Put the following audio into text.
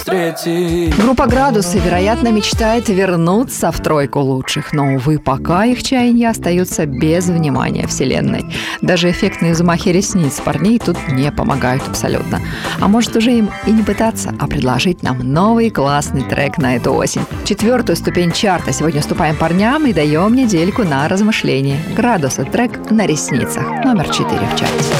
Группа «Градусы», вероятно, мечтает вернуться в тройку лучших, но, увы, пока их чаяния остаются без внимания вселенной. Даже эффектные взмахи ресниц парней тут не помогают абсолютно. А может, уже им и не пытаться, а предложить нам новый классный трек на эту осень. 4-ю ступень чарта сегодня уступаем парням и даем недельку на размышление. «Градусы», трек «На ресницах», номер 4 в чарте.